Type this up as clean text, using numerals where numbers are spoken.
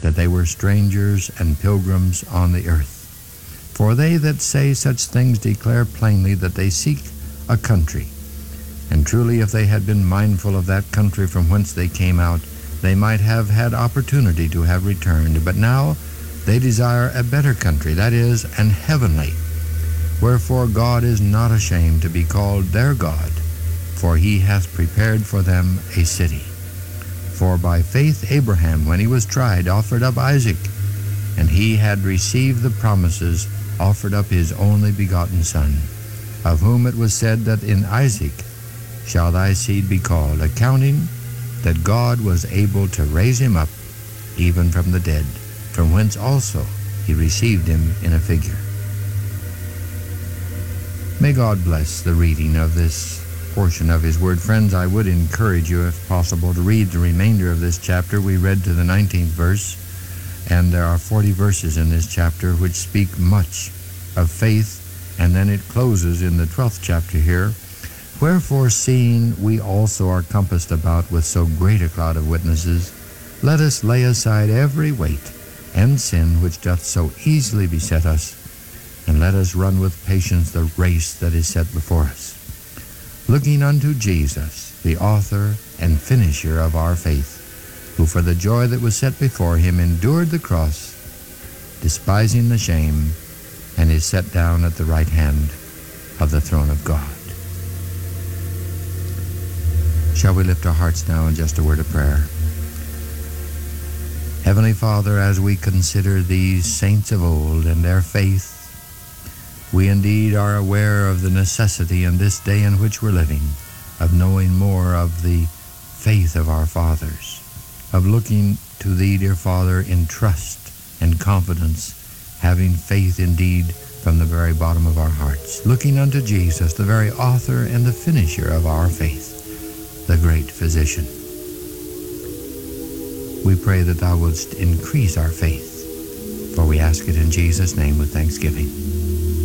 that they were strangers and pilgrims on the earth. For they that say such things declare plainly that they seek a country. And truly, if they had been mindful of that country from whence they came out, they might have had opportunity to have returned. But now they desire a better country, that is, an heavenly. Wherefore God is not ashamed to be called their God, for he hath prepared for them a city. For by faith Abraham, when he was tried, offered up Isaac, and he had received the promises, offered up his only begotten Son, of whom it was said that in Isaac shall thy seed be called, accounting that God was able to raise him up even from the dead, from whence also he received him in a figure. May God bless the reading of this portion of his word. Friends, I would encourage you, if possible, to read the remainder of this chapter. We read to the 19th verse, and there are 40 verses in this chapter which speak much of faith, and then it closes in the 12th chapter here. Wherefore, seeing we also are compassed about with so great a cloud of witnesses, let us lay aside every weight and sin which doth so easily beset us, and let us run with patience the race that is set before us, looking unto Jesus, the author and finisher of our faith, who for the joy that was set before him endured the cross, despising the shame, and is set down at the right hand of the throne of God. Shall we lift our hearts now in just a word of prayer? Heavenly Father, as we consider these saints of old and their faith, we indeed are aware of the necessity in this day in which we're living of knowing more of the faith of our fathers, of looking to Thee, dear Father, in trust and confidence, having faith indeed from the very bottom of our hearts, looking unto Jesus, the very author and the finisher of our faith, the great physician. We pray that Thou wouldst increase our faith, for we ask it in Jesus' name with thanksgiving.